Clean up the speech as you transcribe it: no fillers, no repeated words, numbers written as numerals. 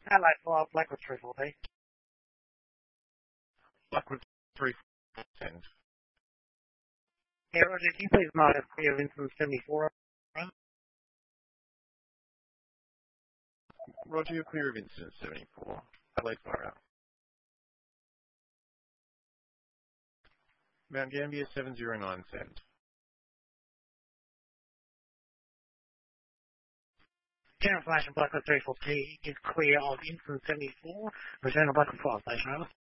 Adelaide 5, Blackwood 340. Blackwood 310. Yeah, Roger, can you please mark as clear of incident 74? Roger, you're clear of incident 74. Adelaide far out. Mount Gambier 709 send. General information Blackwood 340 is clear of incident 74. Return to Blackwood 5 station, over.